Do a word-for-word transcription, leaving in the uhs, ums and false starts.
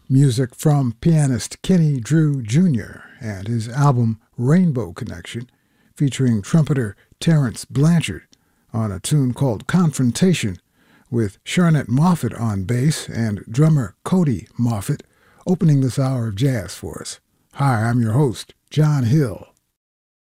Music from pianist Kenny Drew Junior and his album Rainbow Connection, featuring trumpeter Terrence Blanchard on a tune called Confrontation, with Sharnette Moffett on bass and drummer Cody Moffett opening this hour of jazz for us. Hi, I'm your host, John Hill.